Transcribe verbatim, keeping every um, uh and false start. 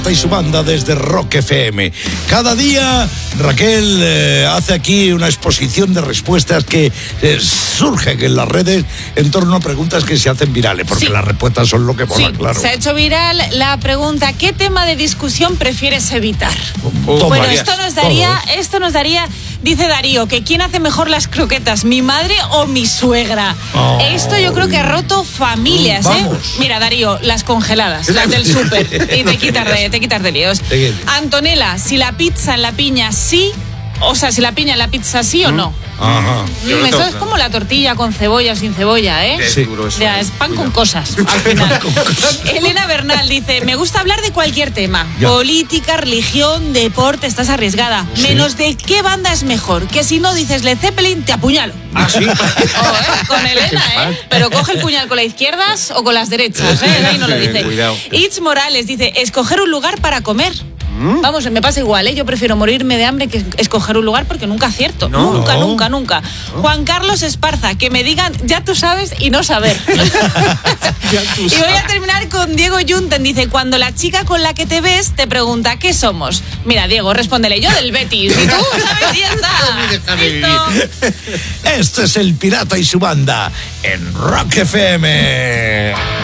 y su banda desde Rock F M. Cada día Raquel eh, hace aquí una exposición de respuestas que eh, surgen en las redes en torno a preguntas que se hacen virales, porque sí. las respuestas son lo que mola, sí, claro. Se ha hecho viral la pregunta: ¿qué tema de discusión prefieres evitar? Oh, bueno, María, esto nos daría, todos. esto nos daría, dice Darío, que ¿quién hace mejor las croquetas, mi madre o mi suegra? Oh. Esto yo creo que ha roto familias, Vamos. ¿eh? Mira, Darío, las congeladas, las del súper, y te quitas de, te quitas de líos. Antonella, si la pizza en la piña sí, o sea, si la piña en la pizza sí o no. Ajá. Mm, eso es como la tortilla con cebolla o sin cebolla, ¿eh? Sí. Ya, es pan con cosas, al final. Elena Bernal dice: me gusta hablar de cualquier tema. Ya. Política, religión, deporte, estás arriesgada. Sí. Menos de qué banda es mejor. Que si no dices Led Zeppelin, te apuñalo. ¿Ah, sí? Oh, ¿eh? Con Elena, ¿eh? Pero coge el puñal con las izquierdas o con las derechas, ¿eh? Ahí no lo dice. Cuidado. Itz Morales dice: escoger un lugar para comer. Vamos, me pasa igual, ¿eh? Yo prefiero morirme de hambre que escoger un lugar porque nunca acierto. No. Nunca, nunca, nunca. Juan Carlos Esparza, que me digan ya tú sabes y no saber. Y voy a terminar con Diego Junten. Dice: cuando la chica con la que te ves te pregunta ¿qué somos? Mira, Diego, respóndele: yo del Betis. Y tú, ¿sabes? Y ya está. Déjame vivir. Este es El Pirata y su banda en Rock F M.